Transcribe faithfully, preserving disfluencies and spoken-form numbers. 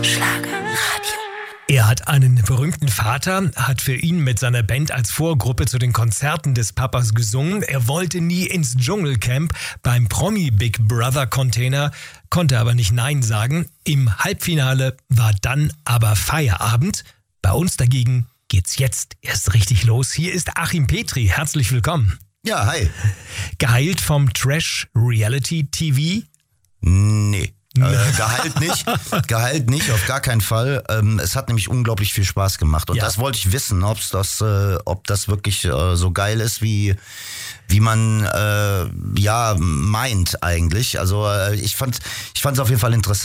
Schlagerradio. Er hat einen berühmten Vater, hat für ihn mit seiner Band als Vorgruppe zu den Konzerten des Papas gesungen. Er wollte nie ins Dschungelcamp beim Promi Big Brother Container, konnte aber nicht Nein sagen. Im Halbfinale war dann aber Feierabend. Bei uns dagegen geht's jetzt erst richtig los. Hier ist Achim Petri. Herzlich willkommen. Ja, hi. Geheilt vom Trash-Reality-T V? Nee. Äh, geheilt nicht, geheilt nicht, auf gar keinen Fall. Ähm, es hat nämlich unglaublich viel Spaß gemacht und Ja. das wollte ich wissen, ob's das, äh, ob das wirklich äh, so geil ist, wie wie man äh, ja meint eigentlich. Also äh, ich fand, ich fand es auf jeden Fall interessant.